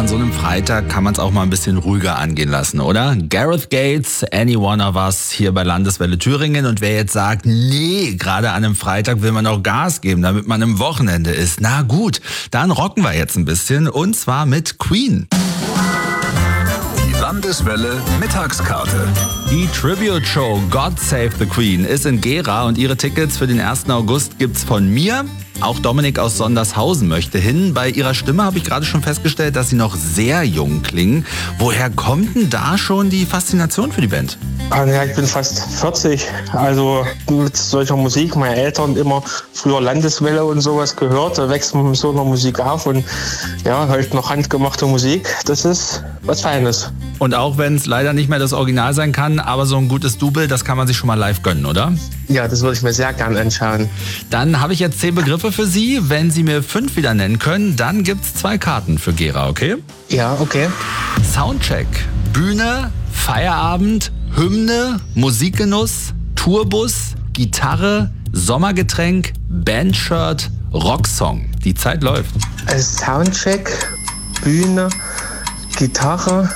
an so einem Freitag kann man es auch mal ein bisschen ruhiger angehen lassen, oder? Gareth Gates, Any One of Us hier bei Landeswelle Thüringen. Und wer jetzt sagt, nee, gerade an einem Freitag will man auch Gas geben, damit man im Wochenende ist. Na gut, dann rocken wir jetzt ein bisschen und zwar mit Queen. Die Landeswelle Mittagskarte. Die Tribute-Show God Save the Queen ist in Gera und ihre Tickets für den 1. August gibt's von mir. Auch Dominik aus Sondershausen möchte hin. Bei ihrer Stimme habe ich gerade schon festgestellt, dass sie noch sehr jung klingen. Woher kommt denn da schon die Faszination für die Band? Ja, ich bin fast 40, also mit solcher Musik. Meine Eltern immer früher Landeswelle und sowas gehört. Da wächst man mit so einer Musik auf und ja, halt noch handgemachte Musik. Das ist was Feines. Und auch wenn es leider nicht mehr das Original sein kann, aber so ein gutes Double, das kann man sich schon mal live gönnen, oder? Ja, das würde ich mir sehr gern anschauen. Dann habe ich jetzt 10 Begriffe für Sie. Wenn Sie mir 5 wieder nennen können, dann gibt's 2 Karten für Gera, okay? Ja, okay. Soundcheck, Bühne, Feierabend, Hymne, Musikgenuss, Tourbus, Gitarre, Sommergetränk, Bandshirt, Rocksong. Die Zeit läuft. Soundcheck, Bühne, Gitarre,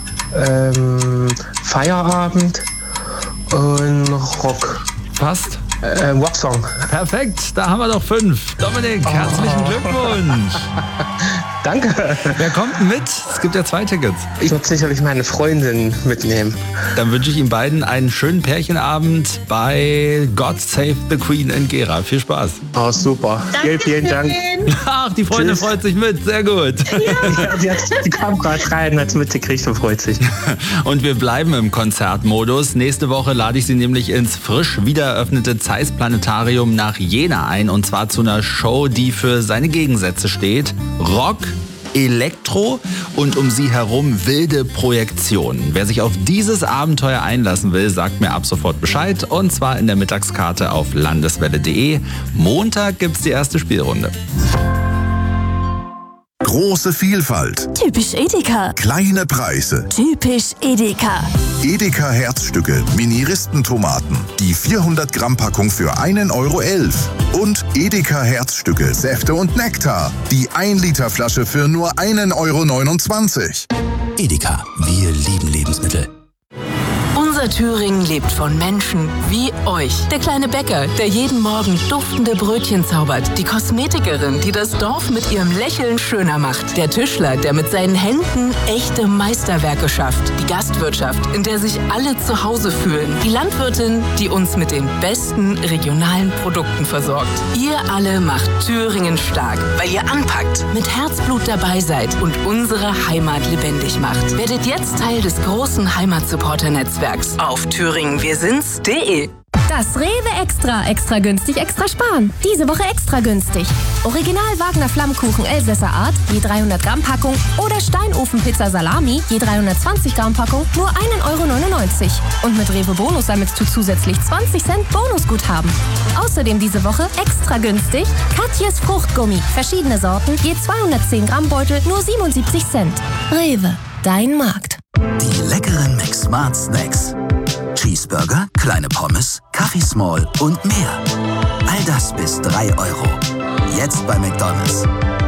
Feierabend und Rock. Passt? Rocksong. Perfekt, da haben wir doch 5. Dominik, herzlichen Glückwunsch. Danke. Wer kommt denn mit? Es gibt ja 2 Tickets. Ich würde sicherlich meine Freundin mitnehmen. Dann wünsche ich Ihnen beiden einen schönen Pärchenabend bei God Save the Queen in Gera. Viel Spaß. Oh, super. Vielen Dank. Ach, die Freundin freut sich mit. Sehr gut. Ja, die kam gerade rein, hat es mitgekriegt und freut sich. Und wir bleiben im Konzertmodus. Nächste Woche lade ich Sie nämlich ins frisch wiedereröffnete Zeiss Planetarium nach Jena ein. Und zwar zu einer Show, die für seine Gegensätze steht. Rock, Elektro und um sie herum wilde Projektionen. Wer sich auf dieses Abenteuer einlassen will, sagt mir ab sofort Bescheid. Und zwar in der Mittagskarte auf landeswelle.de. Montag gibt's die erste Spielrunde. Große Vielfalt. Typisch Edeka. Kleine Preise. Typisch Edeka. Edeka Herzstücke, Mini-Ristentomaten. Die 400 Gramm Packung für 1,11 €. Und Edeka Herzstücke, Säfte und Nektar. Die 1 Liter Flasche für nur 1,29 €. Edeka, wir lieben Lebensmittel. Unser Thüringen lebt von Menschen wie euch. Der kleine Bäcker, der jeden Morgen duftende Brötchen zaubert. Die Kosmetikerin, die das Dorf mit ihrem Lächeln schöner macht. Der Tischler, der mit seinen Händen echte Meisterwerke schafft. Die Gastwirtschaft, in der sich alle zu Hause fühlen. Die Landwirtin, die uns mit den besten regionalen Produkten versorgt. Ihr alle macht Thüringen stark, weil ihr anpackt, mit Herzblut dabei seid und unsere Heimat lebendig macht. Werdet jetzt Teil des großen Heimatsupporter-Netzwerks auf thüringenwirsinds.de. Das Rewe Extra günstig, extra sparen. Diese Woche extra günstig. Original Wagner Flammkuchen Elsässer Art, je 300 Gramm Packung oder Steinofenpizza Salami, je 320 Gramm Packung, nur 1,99 €. Und mit Rewe Bonus sammelst du zusätzlich 20 Cent Bonusguthaben. Außerdem diese Woche extra günstig Katjes Fruchtgummi, verschiedene Sorten, je 210 Gramm Beutel, nur 77 Cent. Rewe, dein Markt. Die leckeren McSmart Snacks. Cheeseburger, kleine Pommes, Kaffee Small und mehr. All das bis 3 €. Jetzt bei McDonald's.